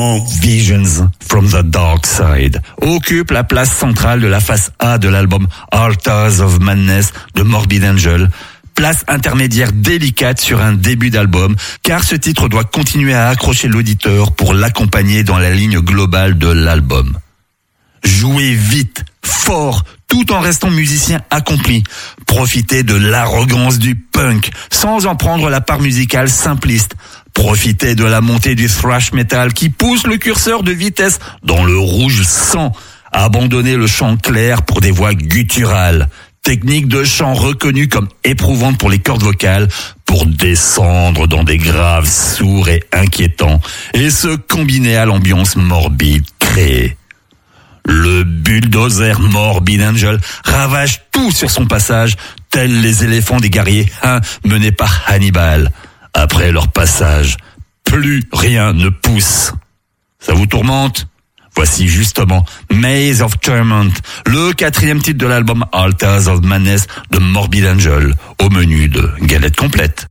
Visions from the Dark Side occupe la place centrale de la face A de l'album Altars of Madness de Morbid Angel. Place intermédiaire délicate sur un début d'album, car ce titre doit continuer à accrocher l'auditeur pour l'accompagner dans la ligne globale de l'album. Jouez vite, fort, tout en restant musicien accompli. Profitez de l'arrogance du punk, sans en prendre la part musicale simpliste. Profitez de la montée du thrash metal qui pousse le curseur de vitesse dans le rouge sang. Abandonnez le chant clair pour des voix gutturales. Technique de chant reconnue comme éprouvante pour les cordes vocales, pour descendre dans des graves sourds et inquiétants, et se combiner à l'ambiance morbide créée. Le bulldozer Morbid Angel ravage tout sur son passage, tels les éléphants des guerriers menés par Hannibal. Après leur passage, plus rien ne pousse. Ça vous tourmente ? Voici justement Maze of Torment, le 4e titre de l'album Altars of Madness de Morbid Angel, au menu de Galette Complète.